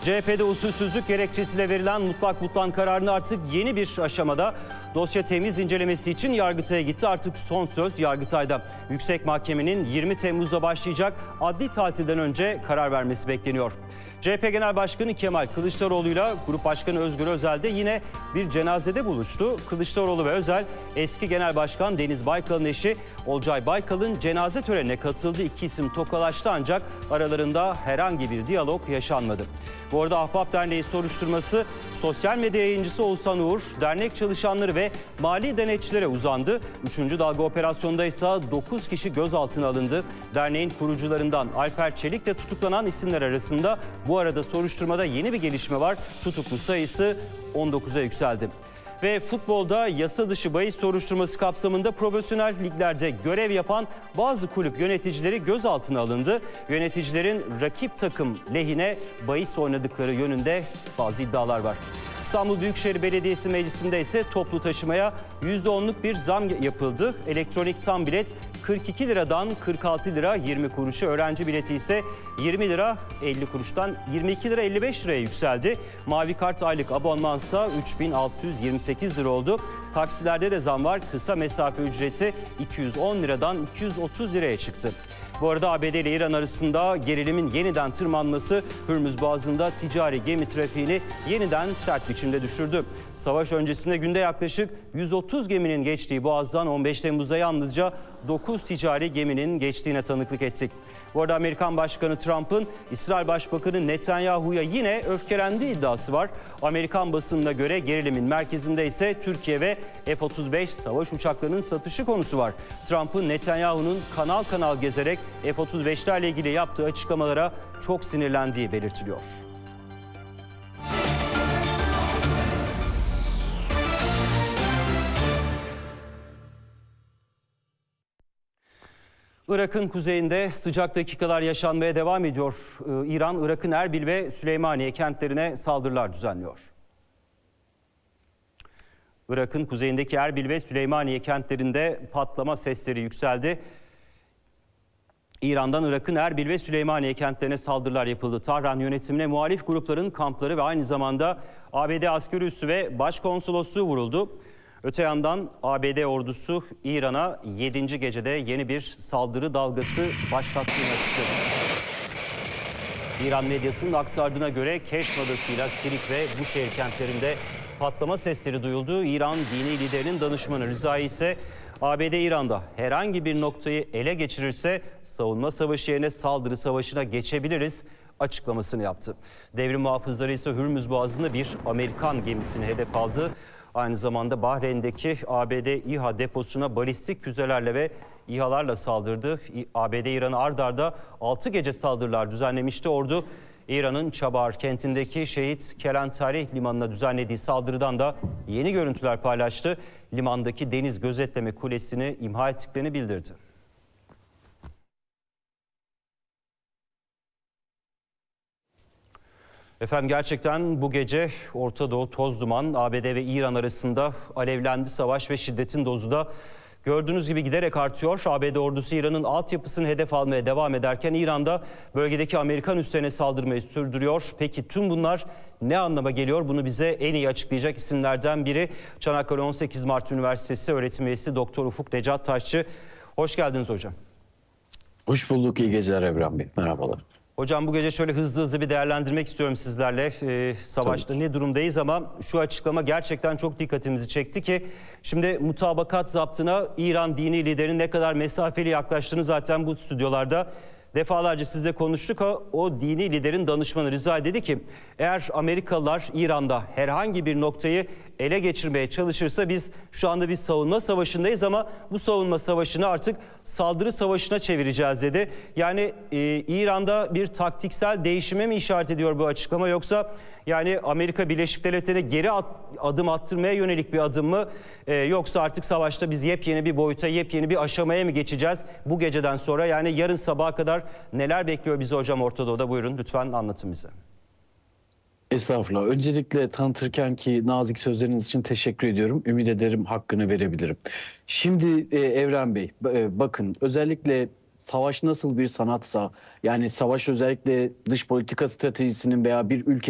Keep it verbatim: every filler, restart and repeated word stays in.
C H P'de usulsüzlük gerekçesiyle verilen mutlak butlan kararını artık yeni bir aşamada dosya temiz incelemesi için Yargıtay'a gitti. Artık son söz Yargıtay'da. Yüksek Mahkemenin yirmi Temmuz'da başlayacak adli tatilden önce karar vermesi bekleniyor. C H P Genel Başkanı Kemal Kılıçdaroğlu'yla Grup Başkanı Özgür Özel de yine bir cenazede buluştu. Kılıçdaroğlu ve Özel, eski Genel Başkan Deniz Baykal'ın eşi Olcay Baykal'ın cenaze törenine katıldığı iki isim tokalaştı ancak aralarında herhangi bir diyalog yaşanmadı. Bu arada Ahbap Derneği soruşturması sosyal medya yayıncısı Oğuzhan Uğur, dernek çalışanları ve mali denetçilere uzandı. Üçüncü dalga operasyonda ise dokuz kişi gözaltına alındı. Derneğin kurucularından Alper Çelik de tutuklanan isimler arasında. Bu arada soruşturmada yeni bir gelişme var. Tutuklu sayısı on dokuza yükseldi. Ve futbolda yasa dışı bahis soruşturması kapsamında profesyonel liglerde görev yapan bazı kulüp yöneticileri gözaltına alındı. Yöneticilerin rakip takım lehine bahis oynadıkları yönünde bazı iddialar var. İstanbul Büyükşehir Belediyesi Meclisi'nde ise toplu taşımaya yüzde onluk bir zam yapıldı. Elektronik tam bilet kırk iki liradan kırk altı lira yirmi kuruşa, öğrenci bileti ise yirmi lira elli kuruştan yirmi iki lira elli beş liraya yükseldi. Mavi kart aylık abonmansa üç bin altı yüz yirmi sekiz lira oldu. Taksilerde de zam var. Kısa mesafe ücreti iki yüz on liradan iki yüz otuz liraya çıktı. Bu arada A B D ile İran arasında gerilimin yeniden tırmanması Hürmüz Boğazı'nda ticari gemi trafiğini yeniden sert biçimde düşürdü. Savaş öncesinde günde yaklaşık yüz otuz geminin geçtiği Boğaz'dan on beş Temmuz'da yalnızca dokuz ticari geminin geçtiğine tanıklık ettik. Bu arada Amerikan Başkanı Trump'ın İsrail Başbakanı Netanyahu'ya yine öfkelendiği iddiası var. Amerikan basınına göre gerilimin merkezinde ise Türkiye ve F otuz beş savaş uçaklarının satışı konusu var. Trump'ın Netanyahu'nun kanal kanal gezerek F otuz beşlerle ilgili yaptığı açıklamalara çok sinirlendiği belirtiliyor. Irak'ın kuzeyinde sıcak dakikalar yaşanmaya devam ediyor. Ee, İran, Irak'ın Erbil ve Süleymaniye kentlerine saldırılar düzenliyor. Irak'ın kuzeyindeki Erbil ve Süleymaniye kentlerinde patlama sesleri yükseldi. İran'dan Irak'ın Erbil ve Süleymaniye kentlerine saldırılar yapıldı. Tahran yönetimine muhalif grupların kampları ve aynı zamanda A B D askeri üssü ve başkonsolosluğu vuruldu. Öte yandan A B D ordusu İran'a yedinci gecede yeni bir saldırı dalgası başlattığını açıkladı. İran medyasının aktardığına göre Keşm Adası'yla Sirik ve Buşehir kentlerinde patlama sesleri duyuldu. İran dini liderinin danışmanı Rızai ise A B D İran'da herhangi bir noktayı ele geçirirse savunma savaşı yerine saldırı savaşına geçebiliriz açıklamasını yaptı. Devrim muhafızları ise Hürmüz Boğazı'nda bir Amerikan gemisini hedef aldı. Aynı zamanda Bahreyn'deki A B D İHA deposuna balistik füzelerle ve İHA'larla saldırdı. A B D İran'a ard arda altı gece saldırılar düzenlemişti. Ordu İran'ın Çabar kentindeki Şehit Kelen Tarih Limanı'na düzenlediği saldırıdan da yeni görüntüler paylaştı. Limandaki deniz gözetleme kulesini imha ettiklerini bildirdi. Efendim gerçekten bu gece Orta Doğu toz duman, A B D ve İran arasında alevlendi savaş ve şiddetin dozu da gördüğünüz gibi giderek artıyor. A B D ordusu İran'ın altyapısını hedef almaya devam ederken İran'da bölgedeki Amerikan üslerine saldırmayı sürdürüyor. Peki tüm bunlar ne anlama geliyor? Bunu bize en iyi açıklayacak isimlerden biri Çanakkale on sekiz Mart Üniversitesi öğretim üyesi Doktor Ufuk Necat Taşçı. Hoş geldiniz hocam. Hoş bulduk. İyi geceler Evren Bey. Merhabalar. Hocam bu gece şöyle hızlı hızlı bir değerlendirmek istiyorum sizlerle. Ee, savaşta ne durumdayız ama şu açıklama gerçekten çok dikkatimizi çekti ki şimdi mutabakat zaptına İran dini liderinin ne kadar mesafeli yaklaştığını zaten bu stüdyolarda defalarca sizle konuştuk. O, o dini liderin danışmanı Rıza dedi ki eğer Amerikalılar İran'da herhangi bir noktayı ele geçirmeye çalışırsa biz şu anda bir savunma savaşındayız ama bu savunma savaşını artık saldırı savaşına çevireceğiz dedi. Yani e, İran'da bir taktiksel değişime mi işaret ediyor bu açıklama yoksa yani Amerika Birleşik Devletleri'ne geri at, adım attırmaya yönelik bir adım mı e, yoksa artık savaşta biz yepyeni bir boyuta, yepyeni bir aşamaya mı geçeceğiz bu geceden sonra? Yani yarın sabaha kadar neler bekliyor bizi hocam Orta Doğu'da? Buyurun lütfen anlatın bize. Estağfurullah. Öncelikle tanıtırken ki nazik sözleriniz için teşekkür ediyorum. Ümit ederim hakkını verebilirim. Şimdi e, Evren Bey e, bakın özellikle savaş nasıl bir sanatsa yani savaş özellikle dış politika stratejisinin veya bir ülke